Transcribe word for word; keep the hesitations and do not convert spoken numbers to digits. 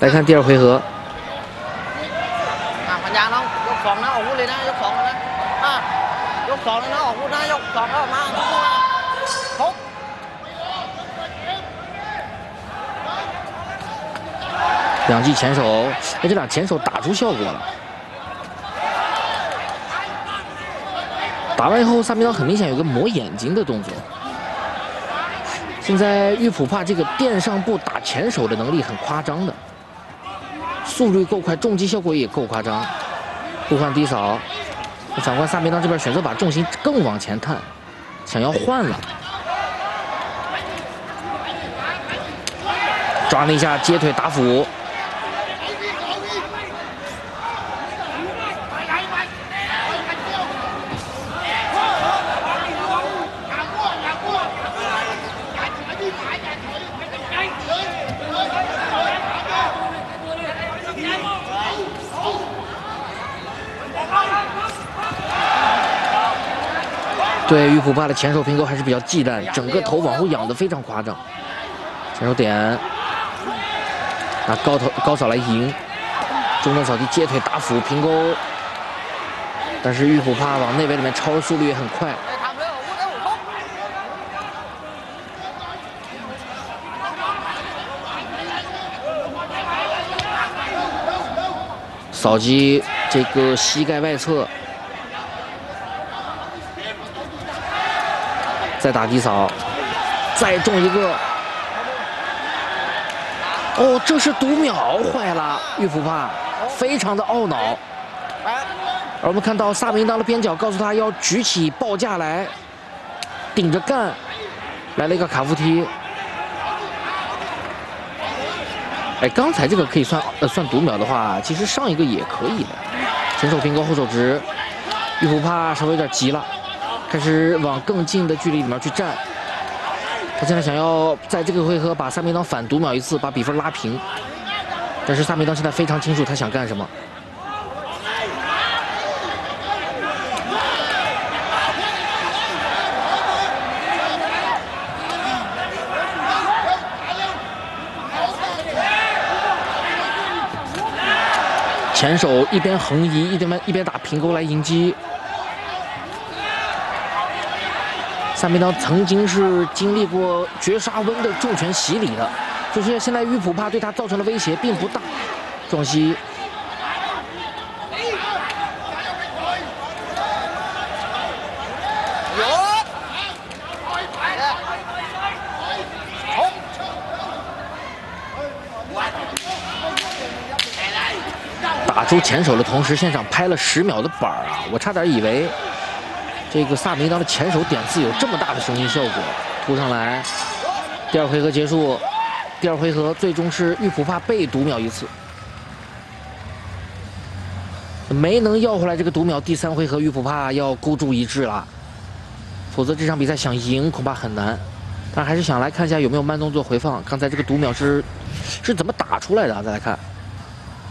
来看第二回合。 พยายามน้องยกสองนะออกวุ้นเลยนะยกสองนะอ่ะยกสองเลยนะออกวุ้นนะยกสองแล้วมาครบ两记前手，哎，这俩前手打出效果了。打完以后，萨米刀很明显有个磨眼睛的动作。现在玉普帕这个垫上步打前手的能力很夸张的，速率够快，重击效果也够夸张。互换低扫，反观萨米刀这边选择把重心更往前探，想要换了。 抓了一下接腿打俯，对玉普帕的前手平勾还是比较忌惮，整个头往后仰的非常夸张，前手点。 拿高头高扫来迎，中等扫地接腿打俯平勾，但是玉普帕往内围里面超的速率也很快。扫击这个膝盖外侧，再打低扫，再中一个。 哦，这是读秒坏了，玉普帕非常的懊恼。而我们看到萨明当的边角告诉他要举起报架来，顶着干，来了一个卡夫踢。哎，刚才这个可以算呃算读秒的话，其实上一个也可以的。前手平勾后手直，玉普帕稍微有点急了，开始往更近的距离里面去站。 他现在想要在这个回合把萨米当反读秒一次，把比分拉平。但是萨米当现在非常清楚他想干什么。前手一边横移，一边一边打平勾来迎击。 萨米刀曾经是经历过绝杀温的重拳洗礼的，就是现在玉普帕对他造成的威胁并不大。撞膝，打出前手的同时，现场拍了十秒的板儿啊！我差点以为。 这个萨明刀的前手点刺有这么大的声音效果，突上来，第二回合结束，第二回合最终是玉普帕被读秒一次，没能要回来这个读秒。第三回合玉普帕要孤注一掷了，否则这场比赛想赢恐怕很难。但还是想来看一下有没有慢动作回放，刚才这个读秒是是怎么打出来的啊？再来看。